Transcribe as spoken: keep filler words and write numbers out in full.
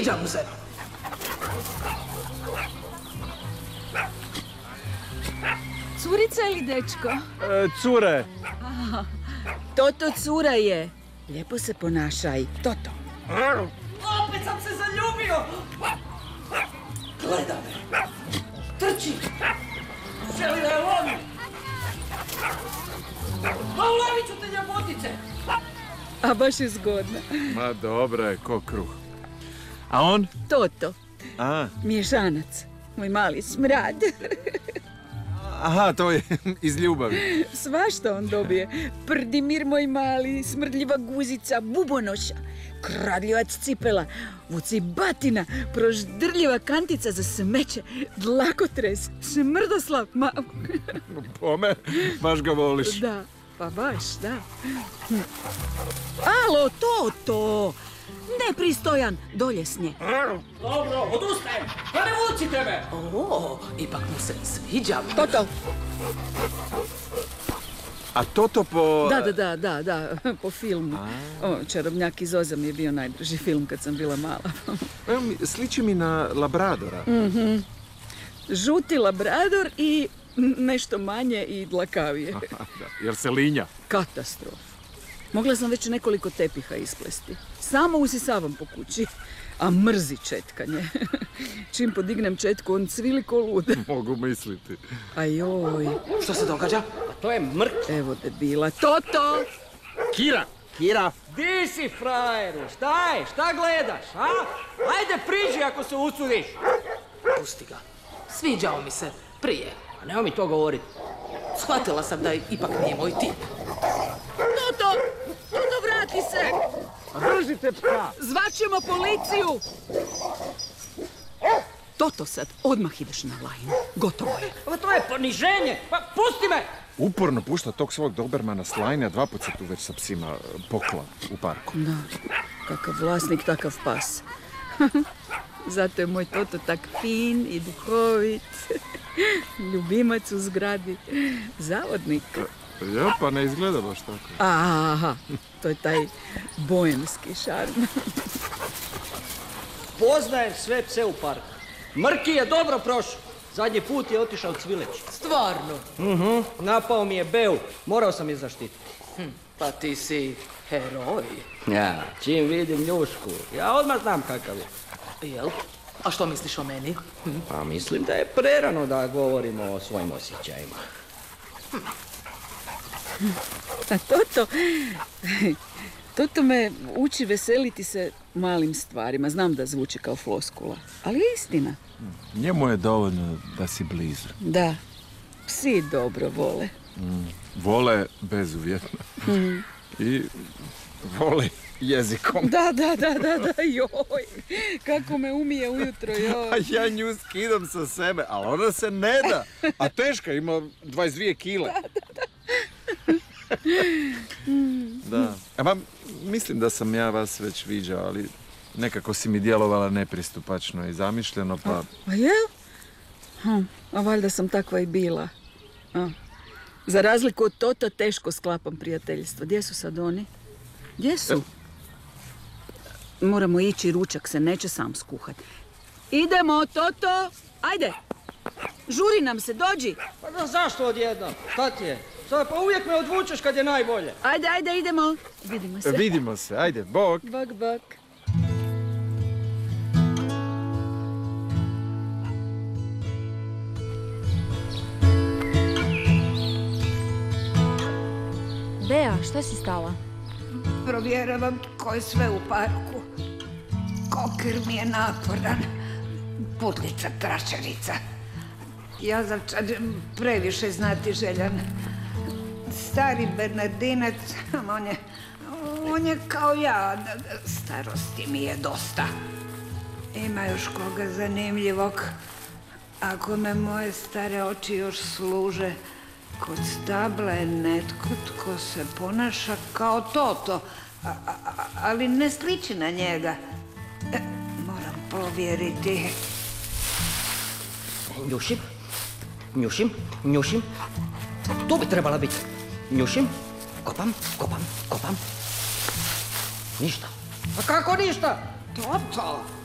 Sviđa mu se. Curica ili dečko? E, cure. Aha. Toto cura je. Lijepo se ponašaj. Toto. Opet sam se zaljubio. Gleda me. Trči. Želi da je lomi. Pa ulovit ću te ljepotice. A baš je zgodna. Ma dobro je, ko kruh. A on? Toto. A. Mješanac. Moj mali smrad. Aha, to je iz ljubavi. Svašta on dobije. Prdimir moj mali, smrdljiva guzica, bubonoša, kradljivac cipela, vucibatina, proždrljiva kantica za smeće, dlakotres, smrdoslav, ma... Pome, baš ga voliš. Da, pa baš, da. Alo, Toto! Nepristojan, dolje s nje. Dobro, odustajem. Pa ne vucite me. O, ipak mu se sviđa. Toto! A Toto po... Da, da, da, da, da, po filmu. O, Čarobnjak iz Oza mi je bio najdraži film kad sam bila mala. Evo mi, sliči mi na Labradora. Mhm. Žuti labrador i nešto manje i dlakavije. Aha, da, jer se linja. Katastrofa. Mogla sam već nekoliko tepiha isplesti. Samo usisavam po kući. A mrzi četkanje. Čim podignem četku, on cvili ko lud. Mogu misliti. A joj. Što se događa? Pa to je mrk. Evo debila. Toto! Kira. Kira. Di si, frajeru? Šta je? Šta gledaš, a? Ajde priđi ako se usudiš. Pusti ga. Sviđao mi se prije. A nemoj mi to govoriti. Shvatila sam da ipak nije moj tip. Toto! Toto, vrati se! Držite psa! Zvaćemo policiju! Toto sad, odmah ideš na lajnu. Gotovo je. Pa to je poniženje! Pa pusti me! Uporno pušta tog svog dobermana s lajne, dva put se tu već sa psima pokla u parku. Da, kakav vlasnik, takav pas. Zato je moj Toto tak fin i duhovit. Ljubimac u zgradi. Zavodnik. Ja, pa ne izgleda baš tako. Aha, to je taj boemski šarm. Poznajem sve pse u parku. Mrki je dobro prošao. Zadnji put je otišao cvileć. Stvarno? Mhm, napao mi je Beu. Morao sam je zaštititi. Hm, pa ti si heroj. Ja, čim vidim njušku, ja odmah znam kakav je. Jel? A što misliš o meni? Hm? Pa mislim da je prerano da govorimo o svojim osjećajima. Hm. A Toto, Toto me uči veseliti se malim stvarima. Znam da zvuči kao floskula, ali je istina. Njemu je dovoljno da si blizu. Da, psi dobro vole. Mm. Vole bezuvjetno. Mm. I vole jezikom. Da, da, da, da, da, joj. Kako me umije ujutro, joj. A ja nju skidam sa sebe, ali ona se ne da. A teška, ima dvadeset dvije kile. Da, da, da. Da. Ama, mislim da sam ja vas već viđao, ali nekako si mi djelovala nepristupačno i zamišljeno, pa... A, a jel? Hm, a valjda sam takva i bila. A. Za razliku od Tota teško sklapam prijateljstvo. Gdje su sad oni? Gdje su? Moramo ići, ručak se neće sam skuhati. Idemo, Toto! Ajde! Žuri nam se, dođi! Pa da zašto odjednom? Šta ti je? Sad pa uvijek me odvučeš kad je najbolje. Ajde, ajde, idemo. Vidimo se. Vidimo se, ajde, bok. Bok, bok. Bea, šta si stala? Provjeravam ko je sve u parku. Koker mi je naporan. Putlica, tračarica. Jazavčad previše znati željan. Stari Bernardinac, on je, on je kao ja, starosti mi je dosta. Ima još koga zanimljivog. Ako me moje stare oči još služe, kod stabla je netko tko se ponaša kao Toto, a, a, ali ne sliči na njega. E, moram provjeriti. Njušim, njušim, njušim. Tu bi trebala biti. Njušim, kopam, kopam, kopam. Ništa. A kako ništa? Toto!